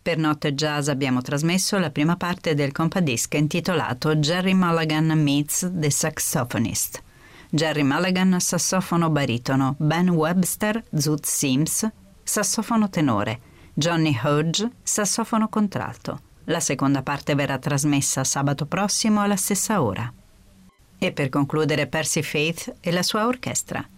Per Notte Jazz abbiamo trasmesso la prima parte del compadisc intitolato Gerry Mulligan Meets the Saxophonist. Gerry Mulligan, sassofono baritono, Ben Webster, Zoot Sims, sassofono tenore, Johnny Hodge, sassofono contralto. La seconda parte verrà trasmessa sabato prossimo alla stessa ora. E per concludere Percy Faith e la sua orchestra.